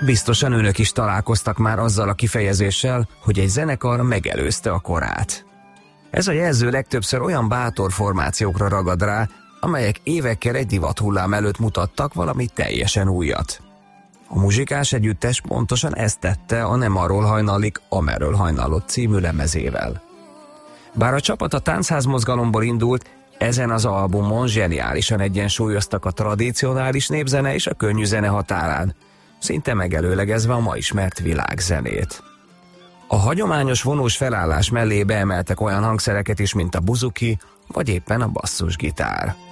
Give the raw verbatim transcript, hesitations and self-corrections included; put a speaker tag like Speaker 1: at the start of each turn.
Speaker 1: Biztosan önök is találkoztak már azzal a kifejezéssel, hogy egy zenekar megelőzte a korát. Ez a jelző legtöbbször olyan bátor formációkra ragad rá, amelyek évekkel egy divathullám előtt mutattak valami teljesen újat. A muzsikás együttes pontosan ezt tette a Nem arról hajnalik, amerről hajnalott című lemezével. Bár a csapat a táncházmozgalomból indult, ezen az albumon zseniálisan egyensúlyoztak a tradicionális népzene és a könnyű zene határán, szinte megelőlegezve a ma ismert világzenét. A hagyományos vonós felállás mellé beemeltek olyan hangszereket is, mint a buzuki, vagy éppen a basszusgitár.